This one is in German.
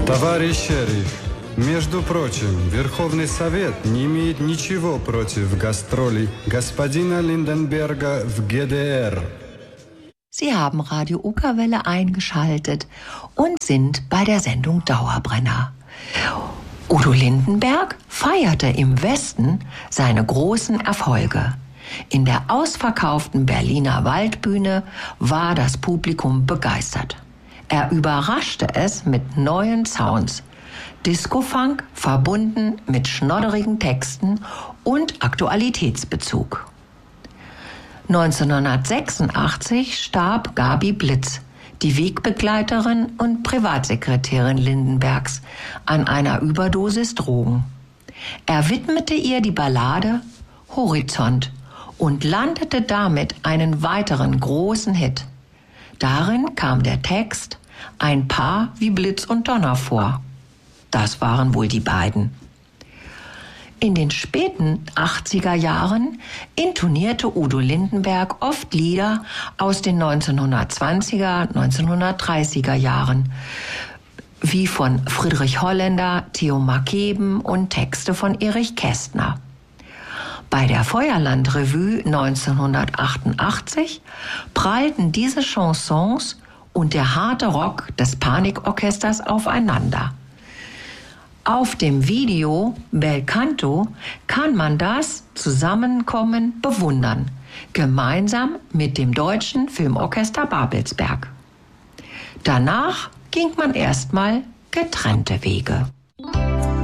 Товарищ шериф, между прочим, Верховный Совет не имеет ничего против гастролей господина Lindenberger в ГДР. Sie haben Radio Ukerwelle eingeschaltet und sind bei der Sendung Dauerbrenner. Udo Lindenberg feierte im Westen seine großen Erfolge. In der ausverkauften Berliner Waldbühne war das Publikum begeistert. Er überraschte es mit neuen Sounds. Disco-Funk verbunden mit schnodderigen Texten und Aktualitätsbezug. 1986 starb Gabi Blitz, die Wegbegleiterin und Privatsekretärin Lindenbergs, an einer Überdosis Drogen. Er widmete ihr die Ballade Horizont und landete damit einen weiteren großen Hit. Darin kam der Text Ein Paar wie Blitz und Donner vor. Das waren wohl die beiden. In den späten 80er Jahren intonierte Udo Lindenberg oft Lieder aus den 1920er, 1930er Jahren, wie von Friedrich Holländer, Theo Markeben und Texte von Erich Kästner. Bei der Feuerland-Revue 1988 prallten diese Chansons und der harte Rock des Panikorchesters aufeinander. Auf dem Video Bel Canto kann man das Zusammenkommen bewundern, gemeinsam mit dem Deutschen Filmorchester Babelsberg. Danach ging man erstmal getrennte Wege.